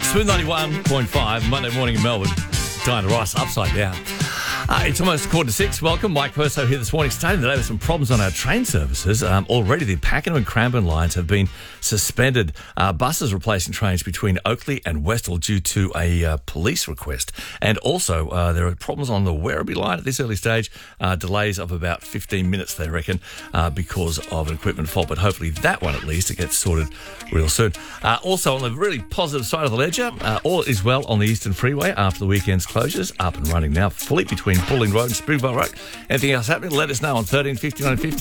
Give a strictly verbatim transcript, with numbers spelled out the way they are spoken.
Smooth ninety-one point five, Monday morning in Melbourne. Diana Rice, upside down. Uh, it's almost quarter to six. Welcome. Mike Perso here this morning. Starting today with some problems on our train services. Um, already the Pakenham and Cranbourne lines have been suspended. Uh, buses replacing trains between Oakleigh and Westall due to a uh, police request. And also uh, there are problems on the Werribee line at this early stage. Uh, delays of about fifteen minutes, they reckon, uh, because of an equipment fault. But hopefully that one at least, it gets sorted real soon. Uh, also on the really positive side of the ledger, uh, all is well on the Eastern Freeway after the weekend's closures. Up and running now fully between Pulling Road and Springvale Road. Anything else happening, let us know on thirteen fifty, nine fifty.